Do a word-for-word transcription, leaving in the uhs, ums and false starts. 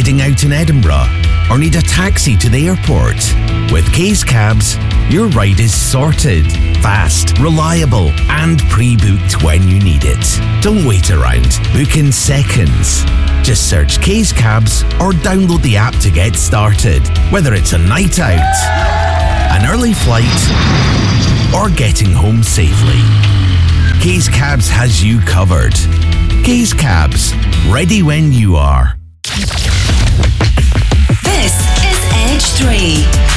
heading out in Edinburgh or need a taxi to the airport? With Kay's Cabs, your ride is sorted, fast, reliable, and pre-booked when you need it. Don't wait around. Book in seconds. Just search Kay's Cabs or download the app to get started. Whether it's a night out, an early flight, or getting home safely, Kay's Cabs has you covered. Kay's Cabs, ready when you are. This is Edge three.